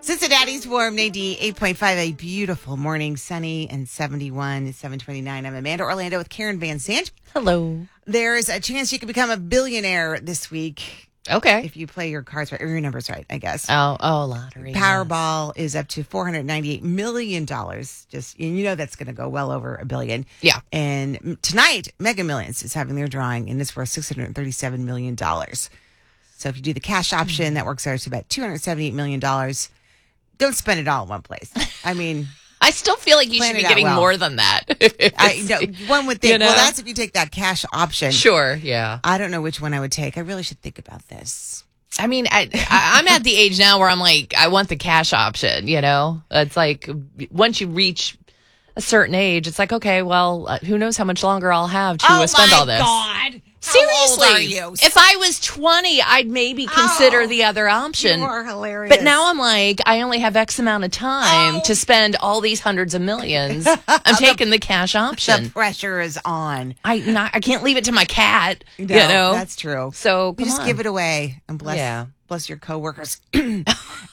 Cincinnati's warm, Nadine, 8.5, a beautiful morning, sunny and 71, 7:29. I'm Amanda Orlando with Karen Van Sant. Hello. There's a chance you could become a billionaire this week. Okay. If you play your cards right, or your numbers right, I guess. Oh, lottery. Powerball is up to $498 million. Just, you know, that's going to go well over $1 billion. Yeah. And tonight, Mega Millions is having their drawing, and it's worth $637 million. So if you do the cash option, that works out to about $278 million. Don't spend it all in one place. I mean, I still feel like you should be getting more than that. I know, one would think, well, that's if you take that cash option. Sure, yeah. I don't know which one I would take. I really should think about this. I mean, I'm at the age now where I'm like, I want the cash option, you know? It's like, once you reach a certain age, it's like, okay, well, who knows how much longer I'll have to spend all this. Oh, my God. Seriously, how old are you? If I was 20, I'd maybe consider the other option. You are hilarious. But now I'm like, I only have X amount of time to spend all these hundreds of millions. I'm taking the cash option. The pressure is on. I can't leave it to my cat. No, you know, that's true. So you just give it away and bless your coworkers. Okay.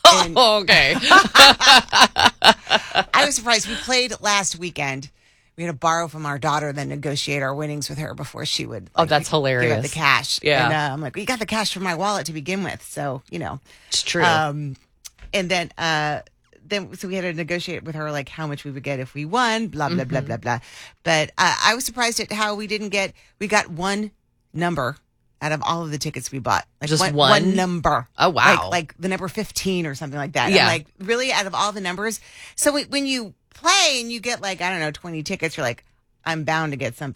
I was surprised. We played last weekend. We had to borrow from our daughter, then negotiate our winnings with her before she would. That's hilarious. Give her the cash. Yeah. And I'm like, you got the cash from my wallet to begin with. So, you know. It's true. And then so we had to negotiate with her, like, how much we would get if we won, blah, blah, blah, blah, blah. But I was surprised at how we got one number out of all of the tickets we bought. Like just one number. Oh, wow. Like the number 15 or something like that. Yeah. And like, really, out of all the numbers. So when you play and you get, like, I don't know, 20 tickets, you're like, I'm bound to get something.